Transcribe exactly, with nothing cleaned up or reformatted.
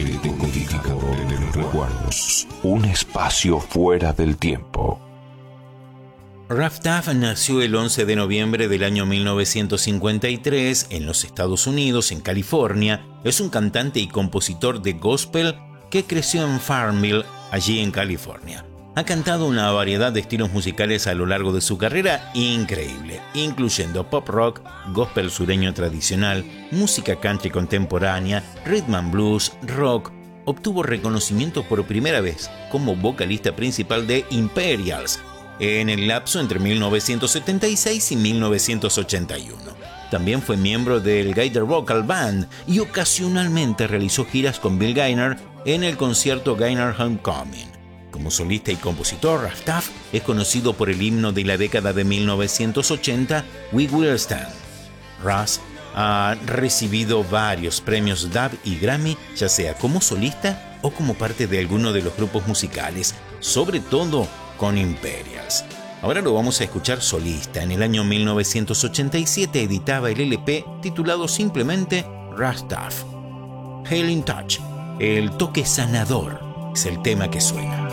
el decodificador de los recuerdos. Un espacio fuera del tiempo. Raf Taff nació el once de noviembre del año mil novecientos cincuenta y tres en los Estados Unidos, en California. Es un cantante y compositor de gospel que creció en Farmville, allí en California. Ha cantado una variedad de estilos musicales a lo largo de su carrera increíble, incluyendo pop rock, gospel sureño tradicional, música country contemporánea, rhythm and blues, rock. Obtuvo reconocimiento por primera vez como vocalista principal de Imperials en el lapso entre mil novecientos setenta y seis y mil novecientos ochenta y uno. También fue miembro del Gaither Vocal Band y ocasionalmente realizó giras con Bill Gaynor en el concierto Gaynor Homecoming. Como solista y compositor, Raf Taff es conocido por el himno de la década de mil novecientos ochenta, We Will Stand. Russ ha recibido varios premios D A B y Grammy, ya sea como solista o como parte de alguno de los grupos musicales, sobre todo con Imperials. Ahora lo vamos a escuchar solista. En el año mil novecientos ochenta y siete editaba el L P titulado simplemente Raf Taff. Healing Touch, el toque sanador, es el tema que suena.